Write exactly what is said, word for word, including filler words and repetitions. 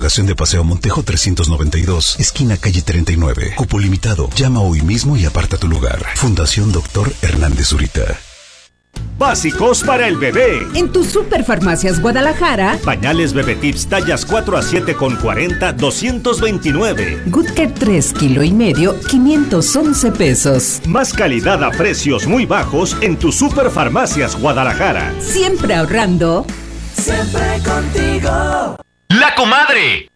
delegación de Paseo Montejo trescientos noventa y dos, esquina calle treinta y nueve. Cupo limitado. Llama hoy mismo y aparta tu lugar. Fundación Doctor Hernández Zurita. Básicos para el bebé. En tu Superfarmacias Guadalajara. Pañales Bebé Tips tallas cuatro a siete con cuarenta, doscientos veintinueve. Good Care tres kilo y medio, quinientos once pesos. Más calidad a precios muy bajos en tu Superfarmacias Guadalajara. Siempre ahorrando. Siempre contigo. La Comadre.